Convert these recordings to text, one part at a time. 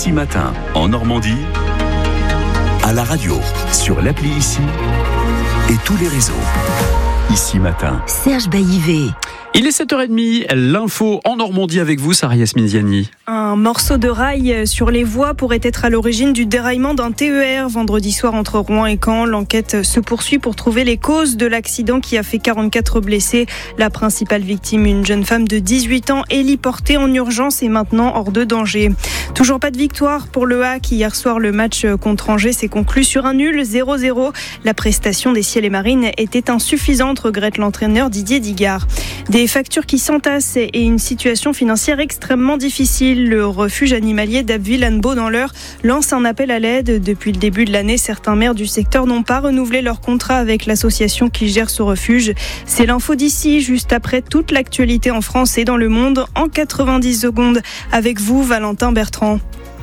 Ici Matin, en Normandie, à la radio, sur l'appli Ici et tous les réseaux. Ici Matin. Serge Baillivet. Il est 7h30, l'info en Normandie avec vous, Sarah Yasmine Ziani. Un morceau de rail sur les voies pourrait être à l'origine du déraillement d'un TER vendredi soir entre Rouen et Caen. L'enquête se poursuit pour trouver les causes de l'accident qui a fait 44 blessés. La principale victime, une jeune femme de 18 ans, héliportée en urgence et maintenant hors de danger. Toujours pas de victoire pour le HAC. Hier soir, le match contre Angers s'est conclu sur un nul 0-0. La prestation des Ciels et Marines était insuffisante, regrette l'entraîneur Didier Digard. Des factures qui s'entassent et une situation financière extrêmement difficile. Le refuge animalier d'Abbeville-Annebault dans l'Eure lance un appel à l'aide. Depuis le début de l'année, certains maires du secteur n'ont pas renouvelé leur contrat avec l'association qui gère ce refuge. C'est l'info d'ici, juste après toute l'actualité en France et dans le monde, en 90 secondes. Avec vous, Valentin Bertrand.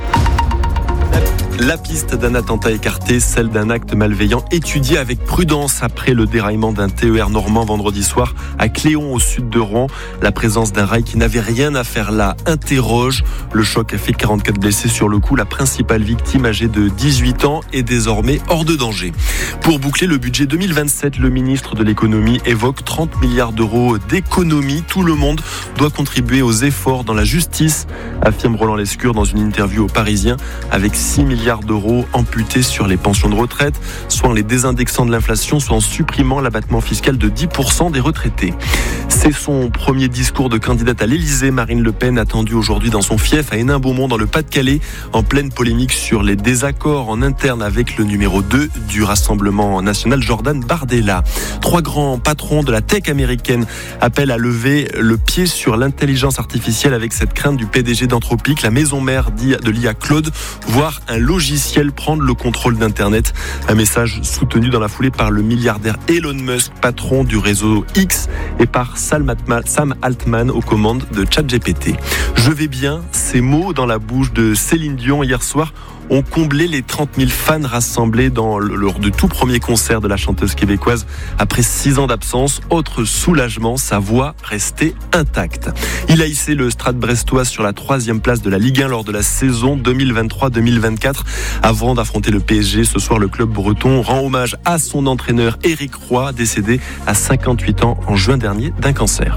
La piste d'un attentat écarté, celle d'un acte malveillant étudié avec prudence après le déraillement d'un TER normand vendredi soir à Cléon au sud de Rouen. La présence d'un rail qui n'avait rien à faire là interroge. Le choc a fait 44 blessés sur le coup. La principale victime, âgée de 18 ans, est désormais hors de danger. Pour boucler le budget 2027, le ministre de l'économie évoque 30 milliards d'euros d'économies. Tout le monde doit contribuer aux efforts dans la justice, affirme Roland Lescure dans une interview au Parisien, avec 6 milliards d'euros amputés sur les pensions de retraite, soit en les désindexant de l'inflation, soit en supprimant l'abattement fiscal de 10% des retraités. C'est son premier discours de candidate à l'Élysée. Marine Le Pen attendue aujourd'hui dans son fief à Hénin-Beaumont dans le Pas-de-Calais, en pleine polémique sur les désaccords en interne avec le numéro 2 du Rassemblement national, Jordan Bardella. 3 grands patrons de la tech américaine appellent à lever le pied sur l'intelligence artificielle avec cette crainte du PDG d'Anthropic, la maison mère de l'IA Claude, voire un logiciel prendre le contrôle d'Internet. Un message soutenu dans la foulée par le milliardaire Elon Musk, patron du réseau X, et par Sam Altman aux commandes de ChatGPT. Je vais bien, ces mots dans la bouche de Céline Dion hier soir ont comblé les 30 000 fans rassemblés lors du tout premier concert de la chanteuse québécoise après 6 ans d'absence. Autre soulagement, sa voix restait intacte. Il a hissé le Stade brestois sur la 3e place de la Ligue 1 lors de la saison 2023-2024. Avant d'affronter le PSG, ce soir, le club breton rend hommage à son entraîneur Éric Roy, décédé à 58 ans en juin dernier d'un cancer.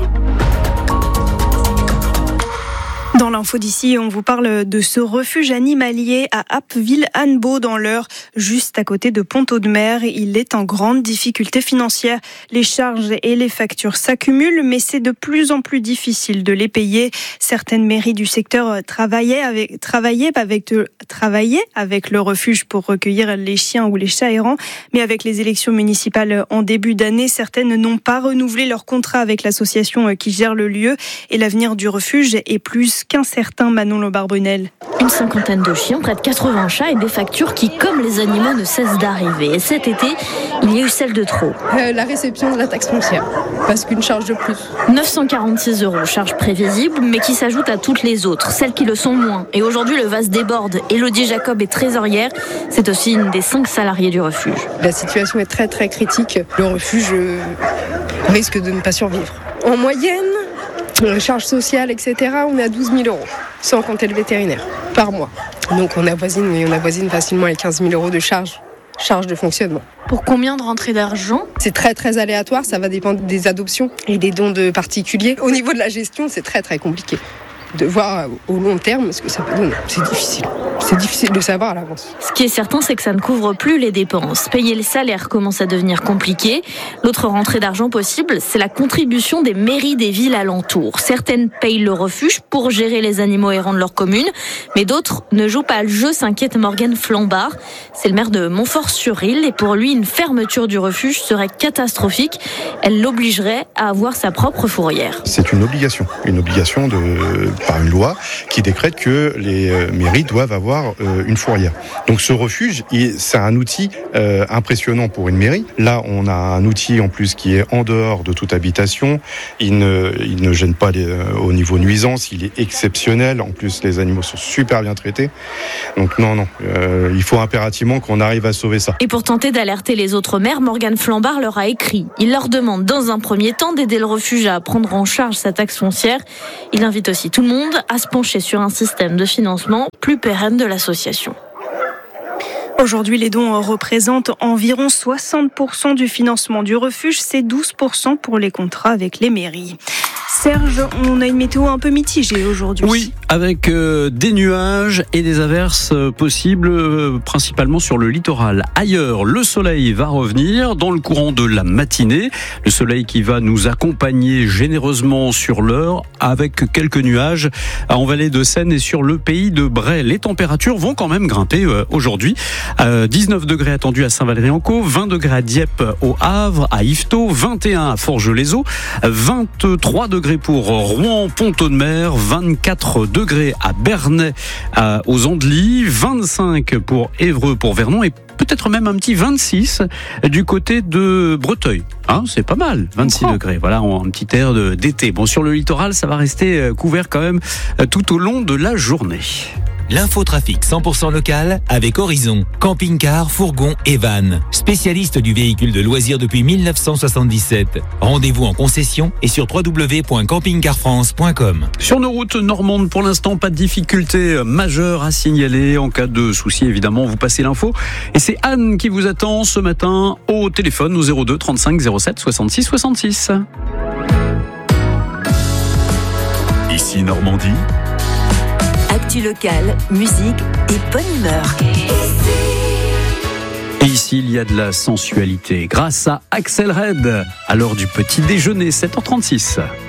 Dans l'info d'ici, on vous parle de ce refuge animalier à Abbeville-Annebault dans l'Eure, juste à côté de Pont-Audemer. Il est en grande difficulté financière. Les charges et les factures s'accumulent, mais c'est de plus en plus difficile de les payer. Certaines mairies du secteur travaillaient avec le refuge pour recueillir les chiens ou les chats errants, mais avec les élections municipales en début d'année, certaines n'ont pas renouvelé leur contrat avec l'association qui gère le lieu, et l'avenir du refuge est plus qu'incertain. Manon Lobarbunel. Une cinquantaine de chiens, près de 80 chats et des factures qui, comme les animaux, ne cessent d'arriver. Et cet été, il y a eu celle de trop. La réception de la taxe foncière, parce qu'une charge de plus. 946 €, charge prévisible, mais qui s'ajoute à toutes les autres, celles qui le sont moins. Et aujourd'hui, le vase déborde. Élodie Jacob est trésorière. C'est aussi une des 5 salariés du refuge. La situation est très très critique. Le refuge risque de ne pas survivre. En moyenne, charges sociales, etc., on est à 12 000 €, sans compter le vétérinaire, par mois. Donc on avoisine facilement les 15 000 € de charges de fonctionnement. Pour combien de rentrées d'argent ? C'est très très aléatoire, ça va dépendre des adoptions et des dons de particuliers. Au niveau de la gestion, c'est très très compliqué de voir au long terme ce que ça peut donner. C'est difficile de savoir à l'avance. Ce qui est certain, c'est que ça ne couvre plus les dépenses. Payer le salaire commence à devenir compliqué. L'autre rentrée d'argent possible, c'est la contribution des mairies des villes alentours. Certaines payent le refuge pour gérer les animaux errants de leur commune, mais d'autres ne jouent pas le jeu, s'inquiète Morgane Flambard. C'est le maire de Montfort-sur-Île, et pour lui, une fermeture du refuge serait catastrophique. Elle l'obligerait à avoir sa propre fourrière. C'est une obligation par une loi qui décrète que les mairies doivent avoir une fourrière. Donc ce refuge, c'est un outil impressionnant pour une mairie. Là, on a un outil en plus qui est en dehors de toute habitation. Il ne gêne pas au niveau nuisance. Il est exceptionnel. En plus, les animaux sont super bien traités. Donc non, il faut impérativement qu'on arrive à sauver ça. Et pour tenter d'alerter les autres maires, Morgane Flambard leur a écrit. Il leur demande dans un premier temps d'aider le refuge à prendre en charge sa taxe foncière. Il invite aussi tout le monde monde à se pencher sur un système de financement plus pérenne de l'association. Aujourd'hui, les dons représentent environ 60% du financement du refuge. C'est 12% pour les contrats avec les mairies. Serge, on a une météo un peu mitigée aujourd'hui. Oui, avec des nuages et des averses possibles, principalement sur le littoral. Ailleurs, le soleil va revenir dans le courant de la matinée. Le soleil qui va nous accompagner généreusement sur l'heure, avec quelques nuages en vallée de Seine et sur le pays de Bray. Les températures vont quand même grimper aujourd'hui. 19 degrés attendus à Saint-Valery-en-Caux, 20 degrés à Dieppe, au Havre, à Yvetot, 21 à Forges-les-Eaux, 23 degrés pour Rouen, Pont-Audemer, 24 degrés à Bernay, aux Andelys, 25 pour Évreux, pour Vernon et peut-être même un petit 26 du côté de Breteuil. C'est pas mal, 26 degrés. Voilà, un petit air d'été. Bon, sur le littoral, ça va rester couvert quand même tout au long de la journée. L'infotrafic 100% local avec Horizon, camping-car, fourgon et van. Spécialiste du véhicule de loisirs depuis 1977. Rendez-vous en concession et sur www.campingcarfrance.com. Sur nos routes normandes, pour l'instant, pas de difficultés majeures à signaler. En cas de souci, évidemment, vous passez l'info. Et c'est Anne qui vous attend ce matin au téléphone au 02 35 07 66 66. Ici Normandie. Actu locale, musique et bonne humeur. Et ici, il y a de la sensualité grâce à Axel Red à l'heure du petit déjeuner, 7h36.